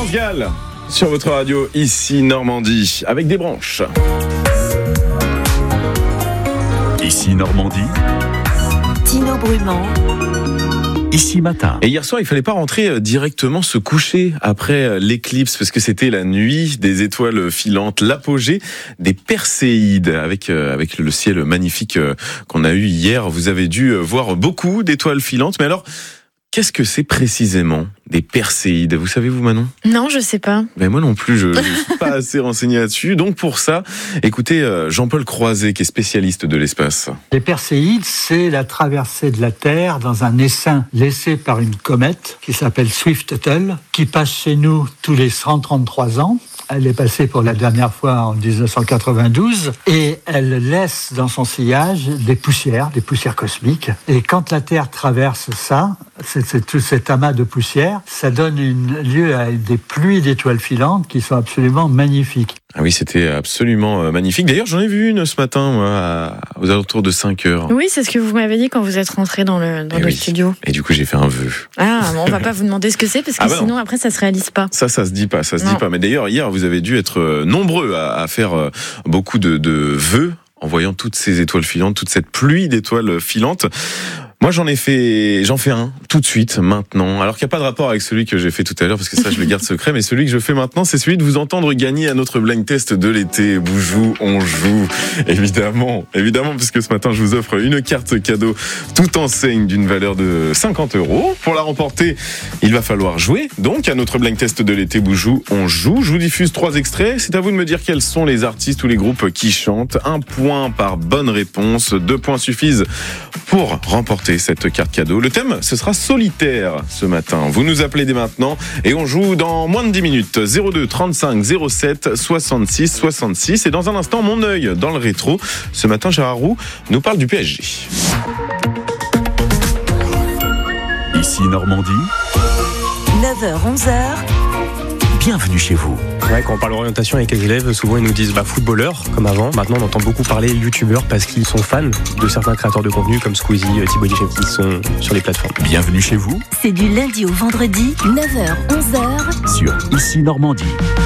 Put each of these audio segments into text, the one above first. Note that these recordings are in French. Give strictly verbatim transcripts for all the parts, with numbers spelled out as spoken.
France Gall sur votre radio, ici Normandie, avec des branches. Ici Normandie, Tino Brumand. Ici Matin. Et hier soir, il fallait pas rentrer directement se coucher après l'éclipse, parce que c'était la nuit des étoiles filantes, l'apogée des Perséides, avec avec le ciel magnifique qu'on a eu hier. Vous avez dû voir beaucoup d'étoiles filantes, mais alors, qu'est-ce que c'est précisément des Perséides? Vous savez, vous, Manon? Non, je sais pas. Ben moi non plus, je ne suis pas assez renseigné là-dessus. Donc pour ça, écoutez Jean-Paul Croiset, qui est spécialiste de l'espace. Les Perséides, c'est la traversée de la Terre dans un essaim laissé par une comète qui s'appelle Swift-Tuttle, qui passe chez nous tous les cent trente-trois ans. Elle est passée pour la dernière fois en dix-neuf cent quatre-vingt-douze et elle laisse dans son sillage des poussières, des poussières cosmiques. Et quand la Terre traverse ça, c'est, c'est tout cet amas de poussière, ça donne une, lieu à des pluies d'étoiles filantes qui sont absolument magnifiques. Ah oui, c'était absolument magnifique. D'ailleurs, j'en ai vu une ce matin, moi, aux alentours de cinq heures. Oui, c'est ce que vous m'avez dit quand vous êtes rentré dans le, dans et le oui. studio. Et du coup, j'ai fait un vœu. Ah, bon, on va pas vous demander ce que c'est, parce que ah bah sinon, après, ça se réalise pas. Ça, ça se dit pas, ça se non. dit pas. Mais d'ailleurs, hier, vous avez dû être nombreux à, à faire beaucoup de, de vœux en voyant toutes ces étoiles filantes, toute cette pluie d'étoiles filantes. Moi, j'en ai fait, j'en fais un tout de suite, maintenant. Alors qu'il n'y a pas de rapport avec celui que j'ai fait tout à l'heure, parce que ça, je le garde secret. Mais celui que je fais maintenant, c'est celui de vous entendre gagner à notre blind test de l'été. Boujou, on joue. Évidemment, évidemment, puisque ce matin, je vous offre une carte cadeau toute enseigne d'une valeur de cinquante euros. Pour la remporter, il va falloir jouer. Donc, à notre blind test de l'été, Boujou, on joue. Je vous diffuse trois extraits. C'est à vous de me dire quels sont les artistes ou les groupes qui chantent. Un point par bonne réponse. Deux points suffisent pour remporter cette carte cadeau. Le thème, ce sera solitaire ce matin. Vous nous appelez dès maintenant et on joue dans moins de dix minutes. zéro deux trente-cinq zéro sept soixante-six soixante-six. Et dans un instant, mon œil dans le rétro. Ce matin, Gérard Roux nous parle du P S G. Ici Normandie, neuf heures onze heures. bienvenue chez vous. C'est vrai, quand on parle d'orientation avec les élèves, souvent ils nous disent bah, footballeur, comme avant. Maintenant, on entend beaucoup parler youtubeurs parce qu'ils sont fans de certains créateurs de contenu comme Squeezie, Thibaut Inchep qui sont sur les plateformes. Bienvenue chez vous. C'est du lundi au vendredi, neuf heures onze heures. Sur Ici Normandie.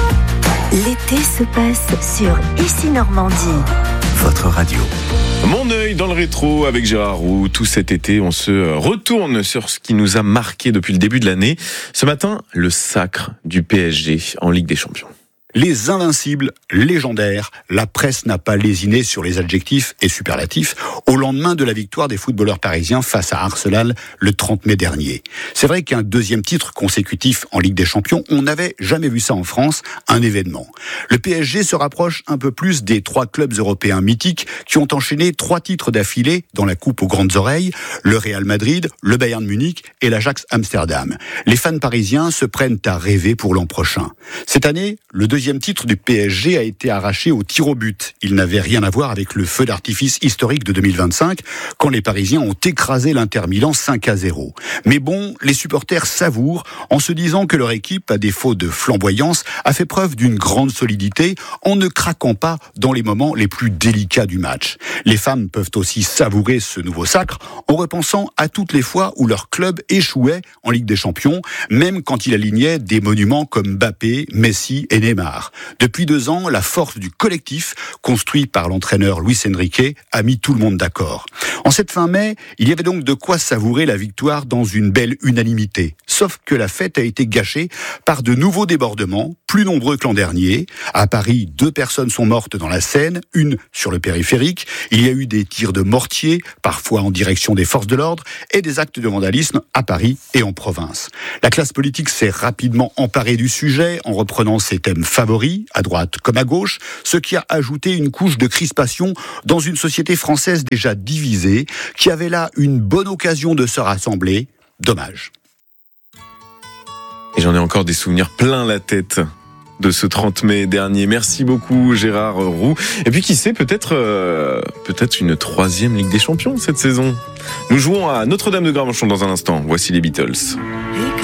L'été se passe sur Ici Normandie. Votre radio. Mon œil dans le rétro avec Gérard Roux. Tout cet été, on se retourne sur ce qui nous a marqué depuis le début de l'année. Ce matin, le sacre du P S G en Ligue des Champions. Les invincibles, légendaires, la presse n'a pas lésiné sur les adjectifs et superlatifs au lendemain de la victoire des footballeurs parisiens face à Arsenal le trente mai dernier. C'est vrai qu'un deuxième titre consécutif en Ligue des Champions, on n'avait jamais vu ça en France, un événement. Le P S G se rapproche un peu plus des trois clubs européens mythiques qui ont enchaîné trois titres d'affilée dans la coupe aux grandes oreilles, le Real Madrid, le Bayern Munich et l'Ajax Amsterdam. Les fans parisiens se prennent à rêver pour l'an prochain. Cette année, le deuxième Le deuxième titre du P S G a été arraché au tir au but. Il n'avait rien à voir avec le feu d'artifice historique de deux mille vingt-cinq, quand les Parisiens ont écrasé l'Inter Milan cinq à zéro. Mais bon, les supporters savourent en se disant que leur équipe, à défaut de flamboyance, a fait preuve d'une grande solidité en ne craquant pas dans les moments les plus délicats du match. Les femmes peuvent aussi savourer ce nouveau sacre en repensant à toutes les fois où leur club échouait en Ligue des Champions, même quand il alignait des monuments comme Mbappé, Messi et Neymar. Depuis deux ans, la force du collectif, construit par l'entraîneur Luis Enrique, a mis tout le monde d'accord. En cette fin mai, il y avait donc de quoi savourer la victoire dans une belle unanimité. Sauf que la fête a été gâchée par de nouveaux débordements, plus nombreux que l'an dernier. À Paris, deux personnes sont mortes dans la Seine, une sur le périphérique. Il y a eu des tirs de mortier, parfois en direction des forces de l'ordre, et des actes de vandalisme à Paris et en province. La classe politique s'est rapidement emparée du sujet en reprenant ses thèmes favoris, à droite comme à gauche, ce qui a ajouté une couche de crispation dans une société française déjà divisée, qui avait là une bonne occasion de se rassembler. Dommage. Et j'en ai encore des souvenirs plein la tête de ce trente mai dernier. Merci beaucoup Gérard Roux. Et puis qui sait, peut-être euh, peut-être une troisième Ligue des Champions cette saison. Nous jouons à Notre-Dame de Gravenchon dans un instant. Voici les Beatles.